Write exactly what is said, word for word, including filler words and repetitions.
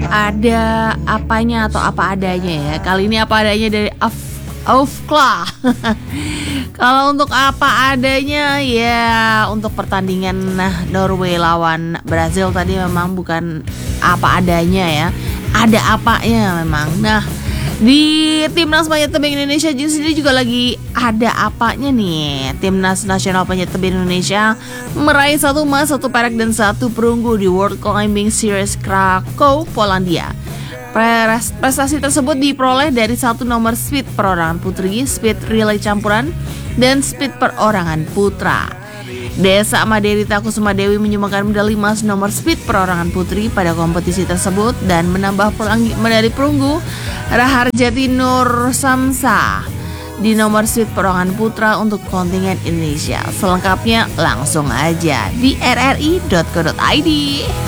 ada apanya atau apa adanya ya. Kali ini apa adanya dari Af Aufkla. Kalau untuk apa adanya ya untuk pertandingan Norway lawan Brazil tadi memang bukan apa adanya ya. Ada apanya memang. Nah, di Timnas Panjat Tebing Indonesia sendiri juga lagi ada apanya nih. Timnas Nasional Panjat Tebing Indonesia meraih satu emas, satu perak dan satu perunggu di World Climbing Series Krakow, Polandia. Prestasi tersebut diperoleh dari satu nomor speed perorangan putri, speed relay campuran, dan speed perorangan putra. Desa Maderita Kusuma Dewi menyumbangkan medali emas nomor speed perorangan putri pada kompetisi tersebut dan menambah medali perunggu Raharjati Nur Samsa di nomor speed perorangan putra untuk kontingen Indonesia. Selengkapnya langsung aja di r r i dot co dot i d.